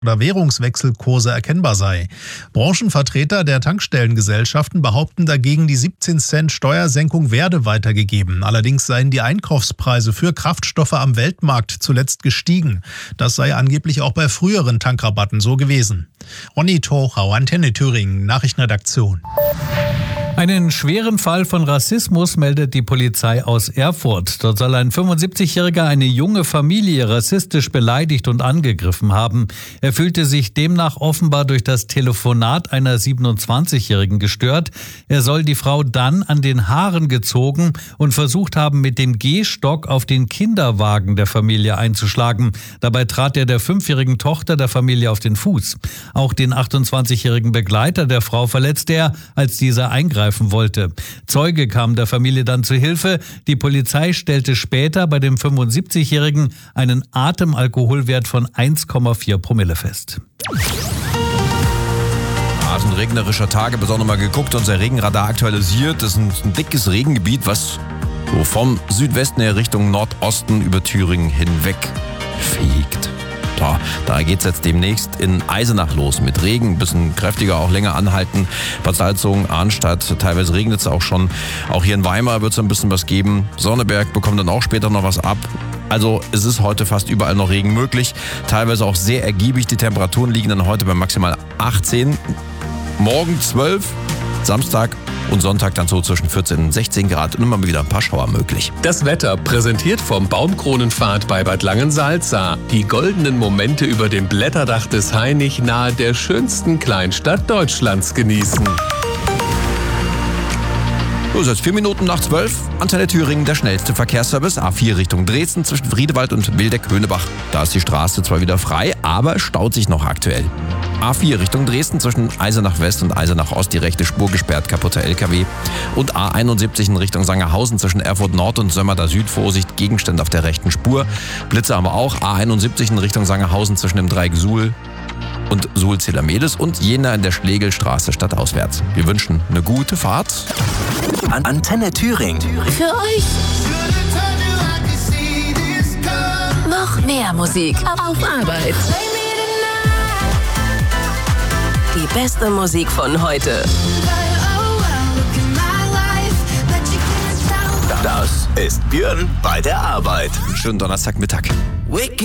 oder Währungswechselkurse erkennbar sei. Branchenvertreter der Tankstellengesellschaften behaupten dagegen, die 17 Cent Steuersenkung werde weitergegeben. Allerdings seien die Einkaufspreise für Kraftstoffe am Weltmarkt zuletzt gestiegen. Das sei angeblich auch bei früheren Tankrabatten so gewesen. Ronny Tochau, Antenne Thüringen, Nachrichtenredaktion. Einen schweren Fall von Rassismus meldet die Polizei aus Erfurt. Dort soll ein 75-Jähriger eine junge Familie rassistisch beleidigt und angegriffen haben. Er fühlte sich demnach offenbar durch das Telefonat einer 27-Jährigen gestört. Er soll die Frau dann an den Haaren gezogen und versucht haben, mit dem Gehstock auf den Kinderwagen der Familie einzuschlagen. Dabei trat er der 5-jährigen Tochter der Familie auf den Fuß. Auch den 28-jährigen Begleiter der Frau verletzte er, als dieser eingreifen wollte. Zeuge kam der Familie dann zu Hilfe. Die Polizei stellte später bei dem 75-Jährigen einen Atemalkoholwert von 1,4 Promille fest. Also ein regnerischer Tage, besonders mal geguckt, unser Regenradar aktualisiert. Das ist ein dickes Regengebiet, was so vom Südwesten her Richtung Nordosten über Thüringen hinweg fegt. Da geht es jetzt demnächst in Eisenach los mit Regen, ein bisschen kräftiger, auch länger anhalten. Bad Salzungen, Arnstadt, teilweise regnet es auch schon. Auch hier in Weimar wird es ein bisschen was geben. Sonneberg bekommt dann auch später noch was ab. Also es ist heute fast überall noch Regen möglich. Teilweise auch sehr ergiebig. Die Temperaturen liegen dann heute bei maximal 18. Morgen 12, Samstag und Sonntag dann so zwischen 14 und 16 Grad und immer mal wieder ein paar Schauer möglich. Das Wetter präsentiert vom Baumkronenpfad bei Bad Langensalza. Die goldenen Momente über dem Blätterdach des Hainich nahe der schönsten Kleinstadt Deutschlands genießen. So, es ist jetzt 4 Minuten nach 12. Antenne Thüringen, der schnellste Verkehrsservice. A4 Richtung Dresden zwischen Friedewald und Wildeck-Höhnebach. Da ist die Straße zwar wieder frei, aber staut sich noch aktuell. A4 Richtung Dresden zwischen Eisenach West und Eisenach Ost die rechte Spur gesperrt, kaputter LKW. Und A71 in Richtung Sangerhausen zwischen Erfurt Nord und Sömmerda Süd. Vorsicht, Gegenstände auf der rechten Spur. Blitze haben wir auch. A71 in Richtung Sangerhausen zwischen dem Dreieck Suhl und Suhl-Zelamedes und Jena in der Schlegelstraße stadtauswärts. Wir wünschen eine gute Fahrt. Antenne Thüringen. Für euch noch mehr Musik auf Arbeit. Die beste Musik von heute. Das ist Björn bei der Arbeit. Schönen Donnerstagmittag.